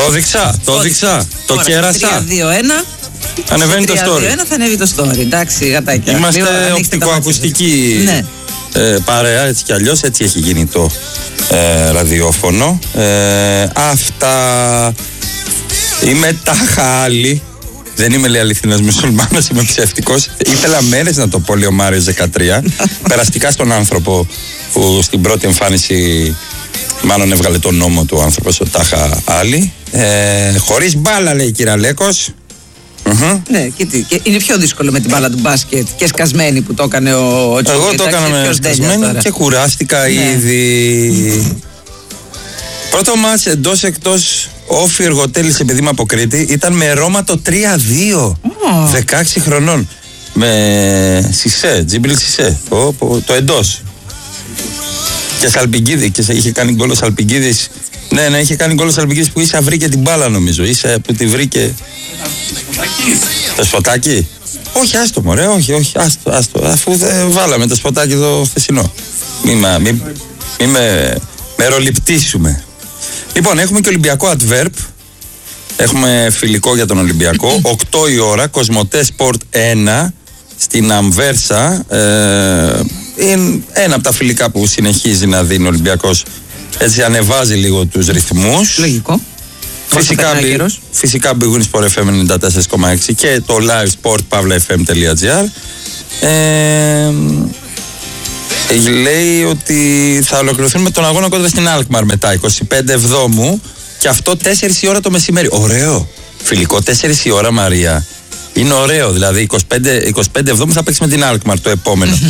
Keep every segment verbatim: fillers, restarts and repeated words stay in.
Το δείξα, το δείξα, το κέρασα. τρία δύο ένα. Ανεβαίνει το story. τρία δύο ένα θα ανέβει το story. Εντάξει, γατάκια. Είμαστε οπτικοακουστική ναι. ε, παρέα, έτσι κι αλλιώς. Έτσι έχει γίνει το ε, ραδιόφωνο. Ε, αυτά. Είμαι τάχα άλλη. Δεν είμαι, λέει, αληθινός μουσουλμάνος, είμαι ψεύτικος. Ήθελα μέρες να το πω, λέει ο Μάριος δεκατρία. Περαστικά στον άνθρωπο που στην πρώτη εμφάνιση μάλλον έβγαλε τον νόμο του άνθρωπος, ο τάχα άλλη. Ε, χωρίς μπάλα, λέει η κυρία Λέκος. Mm-hmm. Ναι, και τι, και είναι πιο δύσκολο με την μπάλα του μπάσκετ και σκασμένη που το έκανε ο, ο Τσούκη. Εγώ το έκανα με σκασμένη και κουράστηκα, ναι, ήδη. Πρώτο μάτς εντός εκτός Όφι Εργοτέλης, επειδή είμαι από Κρήτη, ήταν με Ρώματο τρία δύο. Oh. δεκαέξι χρονών. Με Σισέ, Τζίμπιλ Σισέ. Το, το εντός. Και Σαλπιγκίδη, και είχε κάνει γκολ ο Σαλπιγκίδης. Ναι, ναι, είχε κάνει γκολ ο Σαλπιγκίδης που ίσα βρήκε την μπάλα, νομίζω. Ίσα που τη βρήκε. Το σποτάκι. Όχι, άστο μωρέ, όχι, όχι, άστο, άστο. Αφού δεν βάλαμε το σποτάκι το χθεσινό. Μη, μη, μη με μεροληπτήσουμε. Λοιπόν, έχουμε και Ολυμπιακό Adverb. Έχουμε φιλικό για τον Ολυμπιακό. οκτώ η ώρα, Κοσμοτέ Sport ένα στην Αμβέρσα. Ε, είναι ένα από τα φιλικά που συνεχίζει να δίνει ο Ολυμπιακός. Έτσι ανεβάζει λίγο τους ρυθμούς. Λογικό. Φυσικά, φυσικά Big Win Sport εφ εμ ενενήντα τέσσερα κόμμα έξι και το live sport pavla f m τελεία g r. Ε, λέει ότι θα ολοκληρωθούν με τον αγώνα κοντά στην Alkmaar μετά, είκοσι πέντε Εβδόμου, και αυτό τέσσερις η ώρα το μεσημέρι. Ωραίο. Φιλικό τέσσερις η ώρα, Μαρία. Είναι ωραίο, δηλαδή είκοσι πέντε Εβδόμου θα παίξει με την Alkmaar το επόμενο.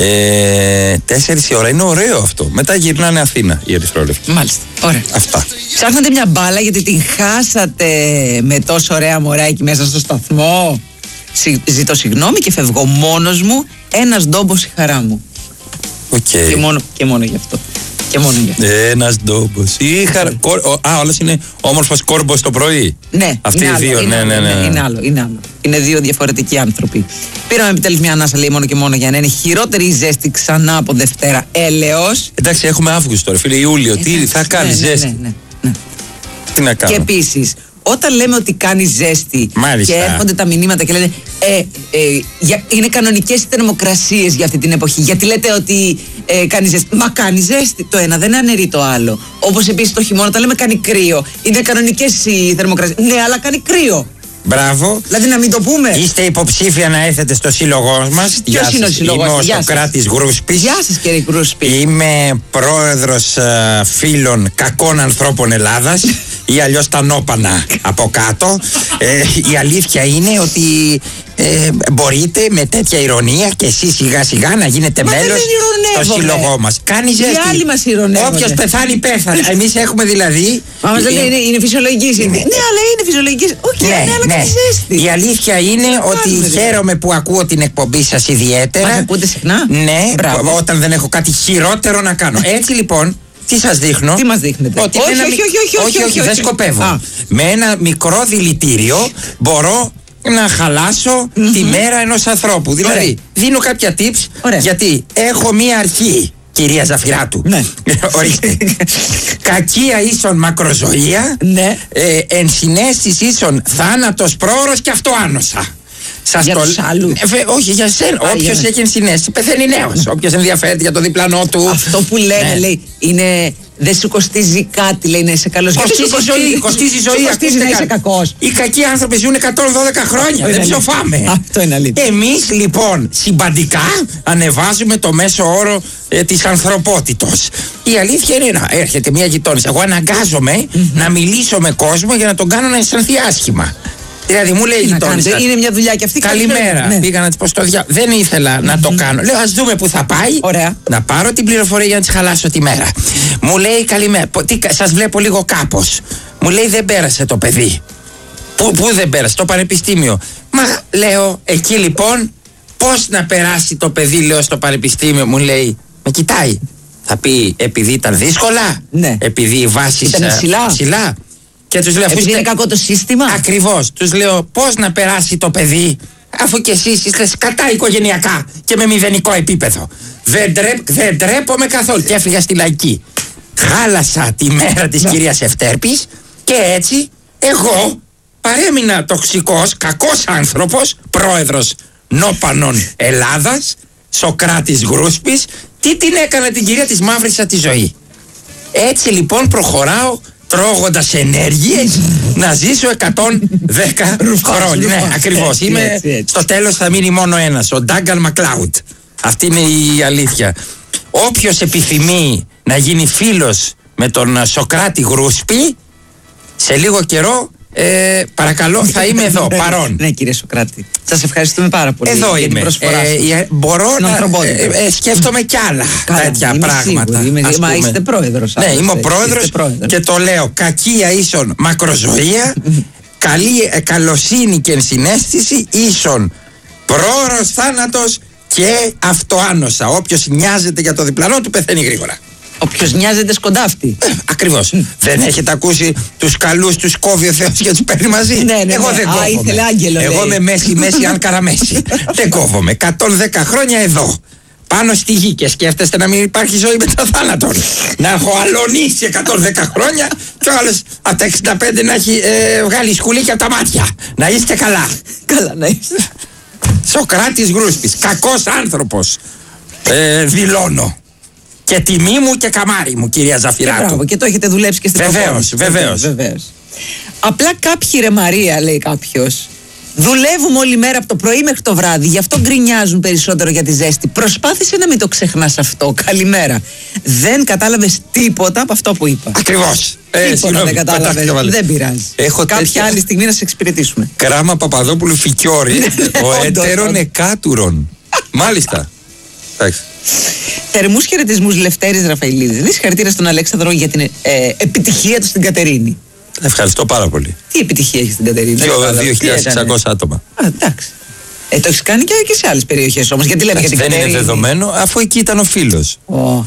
ε, τέσσερις η ώρα είναι ωραίο αυτό. Μετά γυρνάνε Αθήνα οι ερυθρόλεπτοι. Μάλιστα. Ωραία. Αυτά. Ψάχνατε μια μπάλα γιατί την χάσατε με τόσο ωραία μωρά εκεί μέσα στο σταθμό. Ζητώ συγγνώμη και φεύγω μόνος μου. Ένας ντόμπος η χαρά μου. Okay. Και, μόνο, και μόνο γι' αυτό. Και μόνο γι' αυτό. Ένας ντόμπος. Χαρ... Α, όλος είναι όμορφος κόρμπος το πρωί. Ναι, αυτοί οι δύο. Είναι, ναι, ναι, ναι. είναι άλλο, είναι άλλο. Είναι δύο διαφορετικοί άνθρωποι. Πήραμε επιτέλους μια ανάσα, λέει, μόνο και μόνο για να είναι χειρότερη η ζέστη ξανά από Δευτέρα. Έλεος. Εντάξει, έχουμε Αύγουστο τώρα, φίλε, Ιούλιο. Τι θα κάνει, ναι, ζέστη. Ναι, ναι, ναι. Τι να κάνω. Και επίσης, όταν λέμε ότι κάνει ζέστη, μάλιστα, και έρχονται τα μηνύματα και λένε ε, ε, για, είναι κανονικές οι θερμοκρασίες για αυτή την εποχή. Γιατί λέτε ότι ε, κάνει ζέστη. Μα κάνει ζέστη. Το ένα δεν αναιρεί το άλλο. Όπως επίσης το χειμώνα, όταν λέμε κάνει κρύο, είναι κανονικές οι θερμοκρασίες. Ναι, αλλά κάνει κρύο. Μπράβο. Δηλαδή να μην το πούμε. Είστε υποψήφια να έρθετε στο σύλλογό μας. Ποιος είναι ο σύλλογος? Είμαι ο Σοκράτης Γκρούσπης. Γεια σας, κύριε Γκρούσπη. Είμαι πρόεδρος uh, φίλων κακών ανθρώπων Ελλάδας ή αλλιώς τα νόπανα από κάτω. ε, η αλήθεια είναι ότι ε, μπορείτε με τέτοια ηρωνία και εσείς σιγά σιγά να γίνετε μέλος στο σύλλογό μας. Κάνει ζέστη. Οι άλλοι μας ηρωνεύονται. Όποιος πεθάνει πέθανε. Εμείς έχουμε δηλαδή. Μα μας λένε είναι, είναι φυσιολογική συνθήκη. Ναι, αλλά είναι φυσιολογική. Όχι, ναι, ναι, αλλά ναι. Κάνει ζέστη. Η αλήθεια είναι ότι Κάνουμε, χαίρομαι που ακούω την εκπομπή σας ιδιαίτερα. Μα ακούτε συχνά. Ναι, Μπράβο. Όταν δεν έχω κάτι χειρότερο να κάνω. Έτσι λοιπόν. Τι σας δείχνω? Τι μας δείχνετε? Ότι όχι, ένα... όχι, όχι, όχι, όχι, όχι, όχι, όχι, δεν σκοπεύω. Α. Με ένα μικρό δηλητήριο μπορώ να χαλάσω mm-hmm. τη μέρα ενός ανθρώπου. Δηλαδή, Ωραία. δίνω κάποια tips. Ωραία. Γιατί έχω μία αρχή, κυρία Ζαφυράτου. Ναι. Ορίστε. Κακία ίσον μακροζωία. Ναι. Ε, ενσυναίσθηση ίσον θάνατος πρόωρος και αυτοάνοσα. Σας για το... τους άλλους. Ε, όχι, για σένα. Όποιος έχει ενσυναίσθηση πεθαίνει νέος. Όποιος ενδιαφέρεται για το διπλανό του. Αυτό που λένε, ναι. λέει, είναι. Δεν σου κοστίζει κάτι, λέει, να είσαι καλός. Κοστίζει η ζωή. Κοστίζει η ζωή. Κοστίζει να είσαι κακός. Οι κακοί άνθρωποι ζουν εκατόν δώδεκα χρόνια. Δεν ψοφάμε. Αυτό είναι αλήθεια. Εμείς λοιπόν συμπαντικά ανεβάζουμε το μέσο όρο ε, της ανθρωπότητος. Η αλήθεια είναι να έρχεται μια γειτόνισσα. Εγώ αναγκάζομαι mm-hmm. να μιλήσω με κόσμο για να τον κάνω να αισθανθεί άσχημα. Δηλαδή μου λέει η γειτόνισσα. Είναι μια δουλειά και αυτή. Καλημέρα. Ναι. Πήγα να τη πω στο διά. Δεν ήθελα mm-hmm. να το κάνω. Λέω ας δούμε που θα πάει. Ωραία. Να πάρω την πληροφορία για να τη χαλάσω τη μέρα. Μου λέει καλημέρα. Σας βλέπω λίγο κάπως. Μου λέει δεν πέρασε το παιδί. Πού, πού δεν πέρασε? Το πανεπιστήμιο. Μα λέω εκεί λοιπόν πώς να περάσει το παιδί, λέω, στο πανεπιστήμιο. Μου λέει, με κοιτάει. Θα πει επειδή ήταν δύσκολα. Ναι. Επειδή οι βάσεις ήταν ψηλά. ψηλά. Και τους λέω, επειδή είναι κακό το σύστημα. Ακριβώς. Τους λέω πώς να περάσει το παιδί αφού και εσείς είστε σκατά οικογενειακά και με μηδενικό επίπεδο. Δεν, τρέπ, δεν τρέπομαι καθόλου. Και έφυγα στη λαϊκή. Χάλασα τη μέρα της κυρίας Ευτέρπης και έτσι Εγώ παρέμεινα τοξικός, κακός άνθρωπος, πρόεδρος Νόπανων Ελλάδας, Σοκράτης Γρούσπης. Τι την έκανα την κυρία, της μαύρισα τη ζωή. Έτσι λοιπόν προχωράω τρώγοντας ενέργειες να ζήσω εκατόν δέκα χρόνια. Ναι, ακριβώς. Είμαι, έτσι, έτσι. Στο τέλος θα μείνει μόνο ένας, ο Ντάγκαν Μακλάουτ. Αυτή είναι η αλήθεια. Όποιος επιθυμεί να γίνει φίλος με τον Σοκράτη Γρούσπη, σε λίγο καιρό, ε, παρακαλώ, θα είμαι εδώ, παρόν. Ναι, κύριε Σοκράτη. Σας ευχαριστούμε πάρα πολύ. Εδώ για είμαι. την προσφορά ε, ε, μπορώ να ε, ε, σκέφτομαι κι άλλα τέτοια πράγματα. Σίγουρη, είμαι, μα είστε πρόεδρος. Ναι, είμαι ο πρόεδρος και το λέω. Κακία ίσον μακροζωία, καλή ε, καλοσύνη και ενσυναίσθηση ίσον πρόωρος θάνατος και αυτοάνοσα. Όποιος νοιάζεται για το διπλανό του πεθαίνει γρήγορα. Όποιος νοιάζεται σκοντάφτει. Ε, ακριβώς. Δεν έχετε ακούσει τους καλούς τους κόβει ο Θεός και τους παίρνει μαζί? Ναι, ναι, Εγώ ναι. δεν Α, κόβομαι. ήθελε άγγελο, Εγώ λέει. είμαι μέση μέση αν καραμέση. Δεν κόβομαι. εκατόν δέκα χρόνια εδώ. Πάνω στη γη και σκέφτεστε να μην υπάρχει ζωή μετά θάνατον. Να έχω αλωνίσει εκατόν δέκα χρόνια και ο άλλος από τα εξήντα πέντε να έχει ε, βγάλει σκουλίκια από τα μάτια. Να είστε καλά. Καλά να είστε. Σοκράτης Γρούσπης. Κακός άνθρωπος. Ε, δηλώνω. Και τιμή μου και καμάρι μου, κυρία Ζαφυράτου. Και, μπράβο, και το έχετε δουλέψει και στην Βεβαίως, βεβαίως. Βεβαίως. Απλά κάποιοι, ρε Μαρία, λέει κάποιος, δουλεύουμε όλη μέρα από το πρωί μέχρι το βράδυ, γι' αυτό γκρινιάζουν περισσότερο για τη ζέστη. Προσπάθησε να μην το ξεχνάς αυτό. Καλημέρα. Δεν κατάλαβες τίποτα από αυτό που είπα. Ακριβώς. Ε, τίποτα δεν κατάλαβες. Δεν πειράζει. Έχω κάποια τέτοια... άλλη στιγμή να σε εξυπηρετήσουμε. Κράμα Παπαδόπουλου Φικιόρη, ο εταίρων εκάτουρων. Μάλιστα. Εντάξει. Θερμούς χαιρετισμούς Λευτέρης Ραφαηλίδης. Συγχαρητήρια στον Αλέξανδρο για την ε, επιτυχία του στην Κατερίνη. Ευχαριστώ πάρα πολύ. Τι επιτυχία έχει στην Κατερίνη? δύο χιλιάδες εξακόσια άτομα. Α, εντάξει. Ε, το έχει κάνει και, και σε άλλες περιοχές όμως. Γιατί λέμε για την Δεν Κατερίνη? είναι δεδομένο, αφού εκεί ήταν ο φίλος. Oh.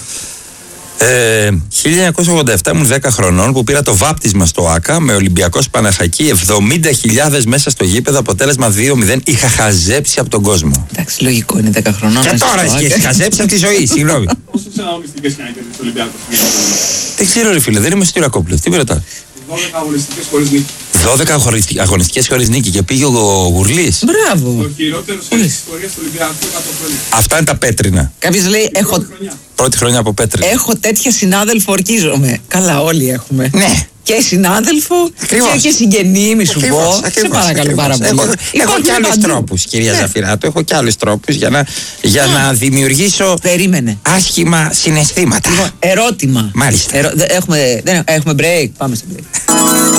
Ε, χίλια εννιακόσια ογδόντα επτά ήμουν δέκα χρονών που πήρα το βάπτισμα στο ΆΚΑ με Ολυμπιακός Παναχαϊκή, εβδομήντα χιλιάδες μέσα στο γήπεδο, αποτέλεσμα δύο μηδέν. Είχα χαζέψει από τον κόσμο. Εντάξει, λογικό είναι δέκα χρονών. Και τώρα έχει χαζέψει από τη ζωή, συγγνώμη. Πόσες αγωνιστικές κάνει και ο Ολυμπιακός? Δεν ξέρω, ρε φίλε, δεν είμαι στο Ηρακλείο. Τι με ρωτάς? δώδεκα αγωνιστικές χωρίς νίκη. δώδεκα αγωνιστικές χωρίς νίκη και πήγε ο Γουρλής. Μπράβο. Το χειρότερο σε όλες τις ιστορίες του Ολυμπιακού εκατό χρόνια. Αυτά είναι τα πέτρινα. Κάποιος λέει, έχω, Πρώτη χρονιά από πέτρινα. έχω τέτοια συνάδελφο, ορκίζομαι. Καλά, όλοι έχουμε. Ναι. Και συνάδελφο Ακριβώς. και, και συγγενή, μη σου Ακριβώς, πω. Σε ακριβώς, παρακαλώ ακριβώς. πάρα πολύ. Έχω, έχω Υπάρχουν και άλλους παντού. τρόπους, κυρία Ναι. Ζαφυράτου. Έχω και άλλους τρόπους για να, για να δημιουργήσω Περίμενε. άσχημα συναισθήματα. Λοιπόν, ερώτημα. Μάλιστα. Ερω... δε- Έχουμε, δεν... έχουμε break. Πάμε στο break.